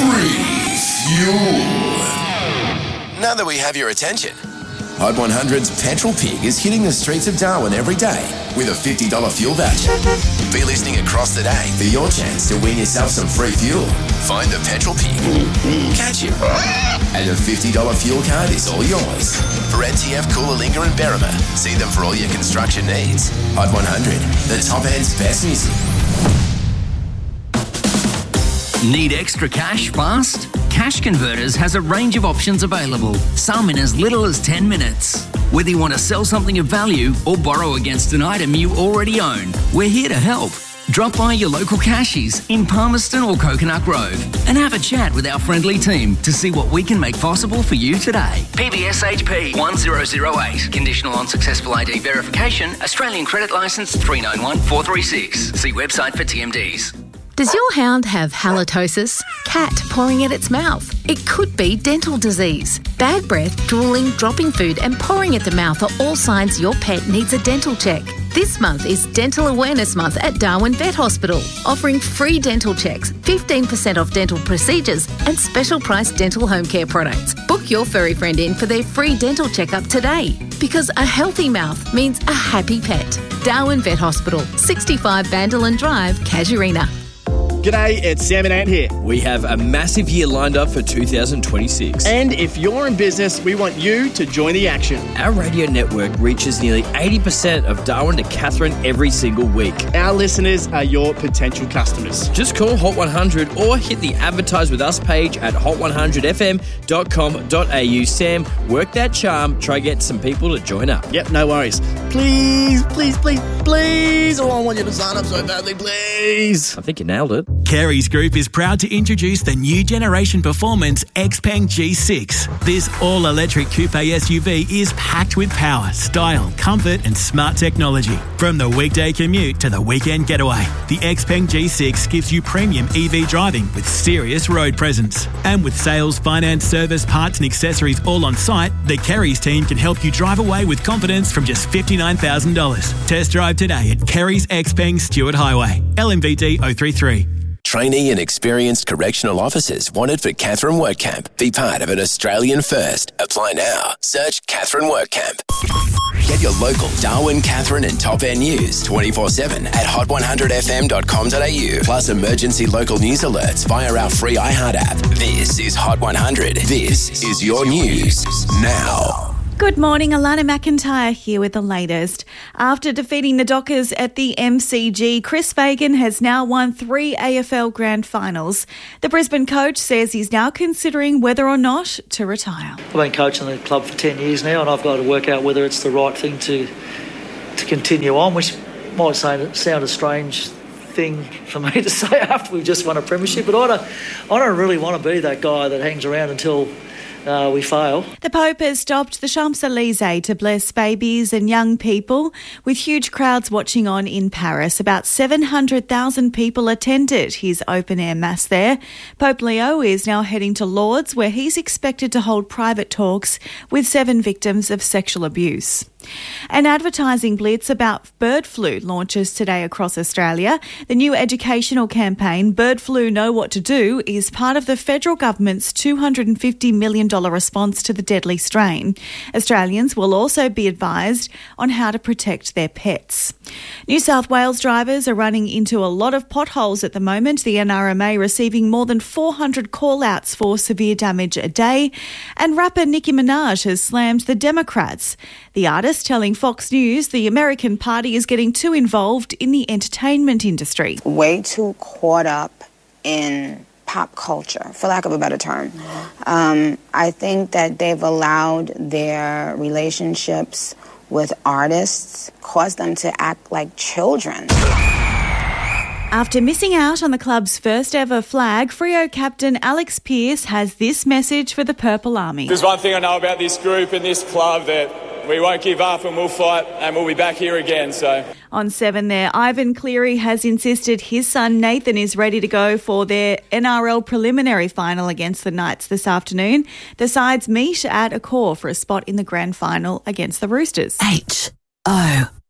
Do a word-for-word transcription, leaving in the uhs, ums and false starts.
Refuel. Now that we have your attention, Hot one hundred's Petrol Pig is hitting the streets of Darwin every day with a fifty dollars fuel voucher. Be listening across the day for your chance to win yourself some free fuel. Find the Petrol Pig, catch him, and a fifty dollars fuel card is all yours. For N T F, Coolangatta and Berrima, see them for all your construction needs. Hot one hundred, the top end's best music. Need extra cash fast? Cash Converters has a range of options available, some in as little as ten minutes. Whether you want to sell something of value or borrow against an item you already own, we're here to help. Drop by your local cashies in Palmerston or Coconut Grove and have a chat with our friendly team to see what we can make possible for you today. P B S H P one zero zero eight. Conditional on successful I D verification. Australian credit licence three nine one four three six. See website for T M Ds. Does your hound have halitosis? Cat pouring at its mouth? It could be dental disease. Bad breath, drooling, dropping food and pouring at the mouth are all signs your pet needs a dental check. This month is Dental Awareness Month at Darwin Vet Hospital, offering free dental checks, fifteen percent off dental procedures and special price dental home care products. Book your furry friend in for their free dental checkup today, because a healthy mouth means a happy pet. Darwin Vet Hospital, sixty-five Bandolan Drive, Casuarina. G'day, it's Sam and Ant here. We have a massive year lined up for two thousand twenty-six. And if you're in business, we want you to join the action. Our radio network reaches nearly eighty percent of Darwin to Katherine every single week. Our listeners are your potential customers. Just call Hot one hundred or hit the Advertise With Us page at hot one hundred f m dot com dot a u. Sam, work that charm. Try get some people to join up. Yep, no worries. Please, please, please, please. Oh, I want you to sign up so badly, please. I think you nailed it. Kerry's Group is proud to introduce the new generation performance Xpeng G six. This all-electric coupe S U V is packed with power, style, comfort and smart technology. From the weekday commute to the weekend getaway, the Xpeng G six gives you premium E V driving with serious road presence. And with sales, finance, service, parts and accessories all on site, the Kerry's team can help you drive away with confidence from just fifty-nine thousand dollars. Test drive today at Kerry's Xpeng Stewart Highway, L M V D oh three three. Trainee and experienced correctional officers wanted for Katherine Work Camp. Be part of an Australian first. Apply now. Search Katherine Work Camp. Get your local Darwin, Katherine and Top End news twenty-four seven at hot one hundred f m dot com dot a u. Plus emergency local news alerts via our free iHeart app. This is Hot one hundred. This is your news now. Good morning, Alana McIntyre here with the latest. After defeating the Dockers at the M C G, Chris Fagan has now won three A F L Grand Finals. The Brisbane coach says he's now considering whether or not to retire. I've been coaching the club for ten years now and I've got to work out whether it's the right thing to to continue on, which might sound, sound a strange thing for me to say after we've just won a premiership, but I don't, I don't really want to be that guy that hangs around until Uh, we fail. The Pope has stopped the Champs-Elysees to bless babies and young people, with huge crowds watching on in Paris. About seven hundred thousand people attended his open-air mass there. Pope Leo is now heading to Lourdes, where he's expected to hold private talks with seven victims of sexual abuse. An advertising blitz about bird flu launches today across Australia. The new educational campaign, Bird Flu Know What to Do, is part of the federal government's two hundred fifty million dollars response to the deadly strain. Australians will also be advised on how to protect their pets. New South Wales drivers are running into a lot of potholes at the moment, the N R M A receiving more than four hundred call-outs for severe damage a day. And rapper Nicki Minaj has slammed the Democrats. The artist telling Fox News the American Party is getting too involved in the entertainment industry. Way too caught up in pop culture, for lack of a better term. Um, I think that they've allowed their relationships with artists cause them to act like children. After missing out on the club's first ever flag, Freo captain Alex Pearce has this message for the Purple Army. There's one thing I know about this group and this club, that we won't give up and we'll fight and we'll be back here again. So on seven there, Ivan Cleary has insisted his son Nathan is ready to go for their N R L preliminary final against the Knights this afternoon. The sides meet at Accor for a spot in the grand final against the Roosters. H O